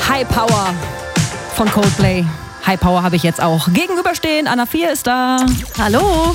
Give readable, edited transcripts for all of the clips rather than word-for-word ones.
High Power von Coldplay. High Power habe ich jetzt auch. Gegenüberstehen, Anna 4 ist da. Hallo.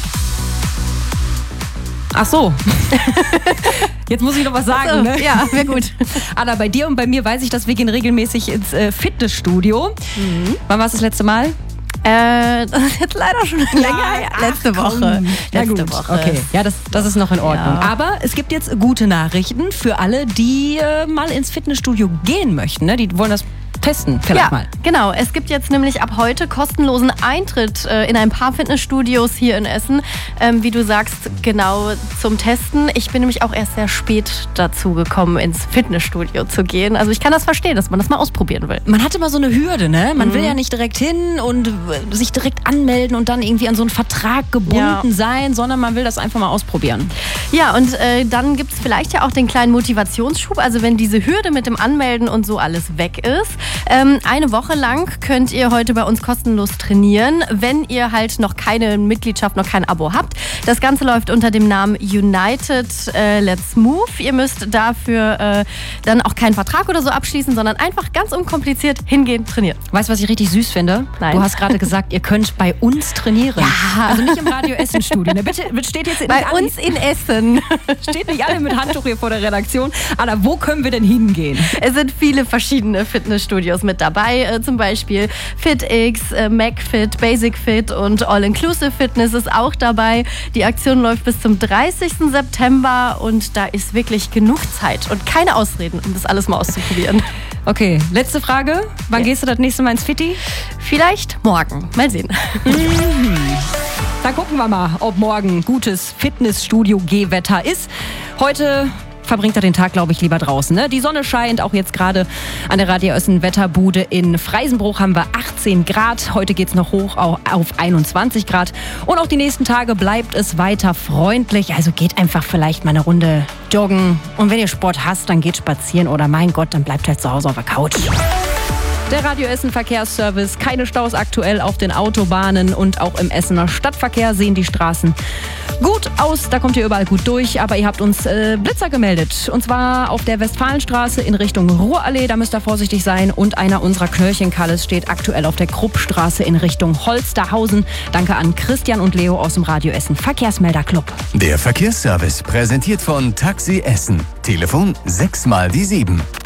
Ach so. Jetzt muss ich noch was sagen. Ne? Ja, wäre gut. Anna, bei dir und bei mir weiß ich, dass wir gehen regelmäßig ins Fitnessstudio. Wann war es das letzte Mal? Das ist jetzt leider schon länger. Letzte Woche. Letzte Woche. Okay, ja, das ist noch in Ordnung. Ja. Aber es gibt jetzt gute Nachrichten für alle, die mal ins Fitnessstudio gehen möchten. Ne? Die wollen das testen, vielleicht mal. Genau. Es gibt jetzt nämlich ab heute kostenlosen Eintritt in ein paar Fitnessstudios hier in Essen. Wie du sagst, genau zum Testen. Ich bin nämlich auch erst sehr spät dazu gekommen, ins Fitnessstudio zu gehen. Also ich kann das verstehen, dass man das mal ausprobieren will. Man hat immer so eine Hürde, ne? Man will ja nicht direkt hin und sich direkt anmelden und dann irgendwie an so einen Vertrag gebunden sein, sondern man will das einfach mal ausprobieren. Ja, und dann gibt es vielleicht ja auch den kleinen Motivationsschub. Also wenn diese Hürde mit dem Anmelden und so alles weg ist. Eine Woche lang könnt ihr heute bei uns kostenlos trainieren, wenn ihr halt noch keine Mitgliedschaft, noch kein Abo habt. Das Ganze läuft unter dem Namen United Let's Move. Ihr müsst dafür dann auch keinen Vertrag oder so abschließen, sondern einfach ganz unkompliziert hingehen, trainieren. Weißt du, was ich richtig süß finde? Nein. Du hast gerade gesagt, ihr könnt bei uns trainieren. Ja. Also nicht im Radio Essen Studio. Ne? Bitte steht jetzt Bei uns in Essen. Steht nicht alle mit Handtuch hier vor der Redaktion. Anna, wo können wir denn hingehen? Es sind viele verschiedene Fitnessstudios mit dabei, zum Beispiel FitX, McFit, Basic Fit und All-Inclusive Fitness ist auch dabei. Die Aktion läuft bis zum 30. September und da ist wirklich genug Zeit und keine Ausreden, um das alles mal auszuprobieren. Okay, letzte Frage. Wann gehst du das nächste Mal ins Fitti? Vielleicht morgen. Mal sehen. Dann gucken wir mal, ob morgen gutes Fitnessstudio-Gehwetter ist. Heute verbringt er den Tag, glaube ich, lieber draußen. Ne? Die Sonne scheint, auch jetzt gerade an der Radio Essen Wetterbude in Freisenbruch haben wir 18 Grad. Heute geht es noch hoch auf 21 Grad. Und auch die nächsten Tage bleibt es weiter freundlich. Also geht einfach vielleicht mal eine Runde joggen. Und wenn ihr Sport hasst, dann geht spazieren. Oder mein Gott, dann bleibt halt zu Hause auf der Couch. Der Radio Essen Verkehrsservice. Keine Staus aktuell auf den Autobahnen und auch im Essener Stadtverkehr sehen die Straßen gut aus. Da kommt ihr überall gut durch. Aber ihr habt uns Blitzer gemeldet. Und zwar auf der Westfalenstraße in Richtung Ruhrallee. Da müsst ihr vorsichtig sein. Und einer unserer Knöllchenkalles steht aktuell auf der Kruppstraße in Richtung Holsterhausen. Danke an Christian und Leo aus dem Radio Essen Verkehrsmelderclub. Der Verkehrsservice präsentiert von Taxi Essen. Telefon 6 mal die 7.